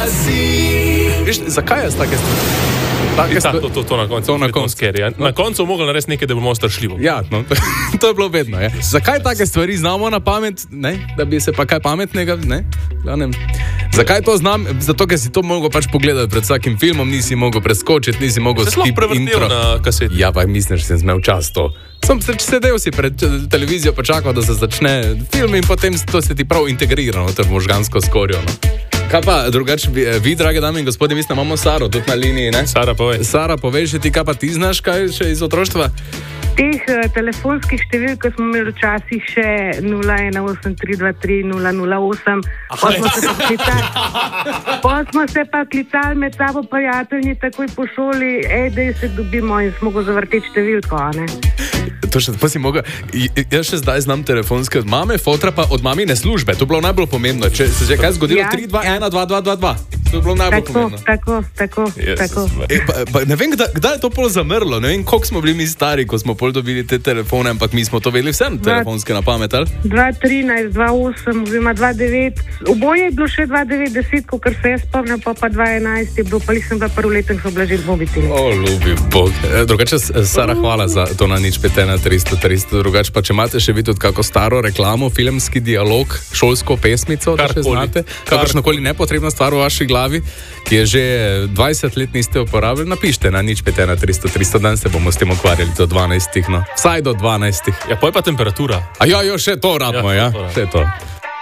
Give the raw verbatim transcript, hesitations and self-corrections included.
Veš, zakaj jaz take stvari? Take stvari? To, to, to na koncu. To na koncu. Ja. Na koncu mogel narediti nekaj, da bomo strašljivo. Ja, no, to je bilo vedno. Ja. Zakaj take stvari znamo na pamet, ne? Da bi se pa kaj pametnega, ne? Glavnem. Zakaj to znam? Zato, ker si to mogel pač pogledati pred vsakim filmom, nisi mogel preskočiti, nisi mogel skip intro. Na kaseti. Ja, pa misliš, da sem zmel čas to. Sem sedel si pred televizijo, pa čakal, da se začne film in potem to se ti prav integrira v to možgansko skorjo. No. Kaj pa drugače, vi, drage dame in gospodje, mislim, imamo Saro tudi na liniji, ne? Sara, povej. Sara, povej še ti, kaj pa ti znaš, kaj še iz otroštva? Teh uh, telefonskih številk, ko smo imeli včasih še nula ena osem tri dva tri nula nula osem, pa smo se pa klicali, pa smo se pa klicali med sabo prijatelji takoj po šoli, ej, da se dobimo in smo go zavrteti številko, a ne? To še, pa si mogel, jaz še zdaj znam telefonske od mame, fotra pa od mamine službe, to je bilo najbolj pomembno, če se že kaj zgodilo, ja, tri dva ena dva dva dva dva. To je bilo najbolj tako, pomembno. Tako, tako, yes, tako. E, pa, pa, ne vem, kdaj, kdaj je to pol zamrlo, ne vem, koliko smo bili mi stari, ko smo pol dobili te telefone, ampak mi smo to vedeli vsem telefonske na pamet, ali? dva trinajst, dva osem, oziroma dva devet, oboje je bilo še dva devet deset, ko kar se jaz spomnim, pa pa dva enajst je bilo, pa nisem bila prvi letek, so bila že mobiteli. O, ljubi Bog. E, drugače, Sara, hvala za to na nič pet ena tristo tristo, drugače pa, če imate še videti kako staro reklamo, filmski dialog, šolsko pesmico, da še znate, kakršnokoli nepotrebna stvar v vaši glavi, ki je že dvajset let niste uporabili, napište na nič pet ena tristo tristo, dan se bomo s tem ukvarjali do dvanajstih, no. Vsaj do dvanajstih. Ja, poj pa temperatura. A ja, jo, še to rabimo, ja, ja. Še to.